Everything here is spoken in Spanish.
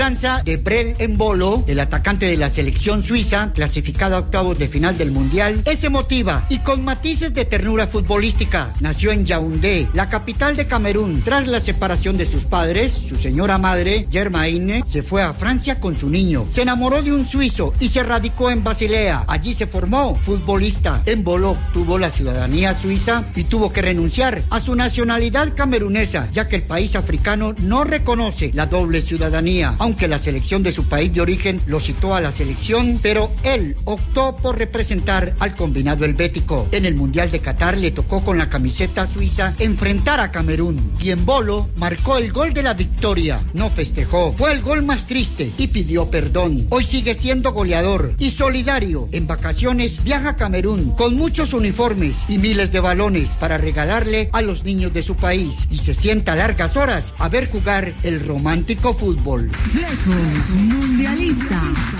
Lanza de Brel Embolo, el atacante de la selección suiza, clasificado a octavos de final del Mundial, es emotiva y con matices de ternura futbolística. Nació en Yaoundé, la capital de Camerún. Tras la separación de sus padres, su señora madre, Germaine, se fue a Francia con su niño. Se enamoró de un suizo y se radicó en Basilea. Allí se formó futbolista. Embolo tuvo la ciudadanía suiza y tuvo que renunciar a su nacionalidad camerunesa, ya que el país africano no reconoce la doble ciudadanía. Aunque la selección de su país de origen lo citó a la selección, pero él optó por representar al combinado helvético. En el Mundial de Qatar le tocó con la camiseta suiza enfrentar a Camerún y Embolo marcó el gol de la victoria. No festejó, fue el gol más triste y pidió perdón. Hoy sigue siendo goleador y solidario. En vacaciones viaja a Camerún con muchos uniformes y miles de balones para regalarle a los niños de su país y se sienta largas horas a ver jugar el romántico fútbol. Lejos, mundialista.